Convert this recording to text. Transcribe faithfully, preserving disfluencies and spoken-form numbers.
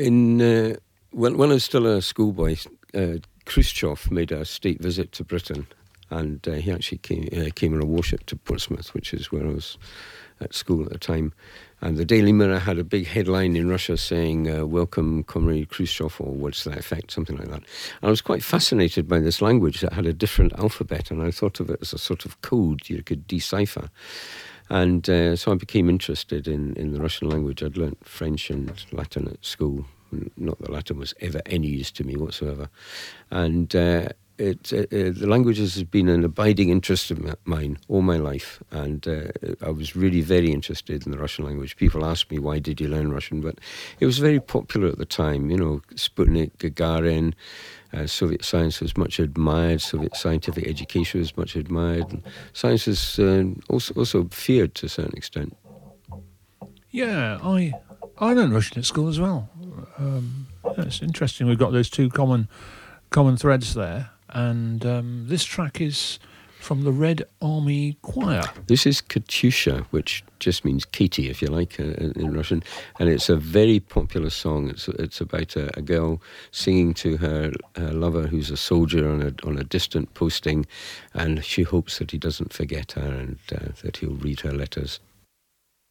in uh, when, when I was still a schoolboy, uh, Khrushchev made a state visit to Britain, and uh, he actually came, uh, came on a warship to Portsmouth, which is where I was at school at the time. And the Daily Mirror had a big headline in Russia saying, uh, welcome Comrade Khrushchev, or what's that effect, something like that. And I was quite fascinated by this language that had a different alphabet, and I thought of it as a sort of code you could decipher. And uh, so I became interested in, in the Russian language. I'd learnt French and Latin at school. Not that Latin was ever any use to me whatsoever. And uh, it, uh, the languages has been an abiding interest of mine all my life. And uh, I was really very interested in the Russian language. People ask me, why did you learn Russian? But it was very popular at the time. You know, Sputnik, Gagarin, uh, Soviet science was much admired. Soviet scientific education was much admired. And science is uh, also, also feared to a certain extent. Yeah, I I learned Russian at school as well. Um, yeah, it's interesting. We've got those two common common threads there. And um, this track is from the Red Army Choir. This is Katyusha, which just means Katie, if you like, uh, in Russian. And it's a very popular song. It's it's about a, a girl singing to her, her lover, who's a soldier on a on a distant posting, and she hopes that he doesn't forget her and uh, that he'll read her letters.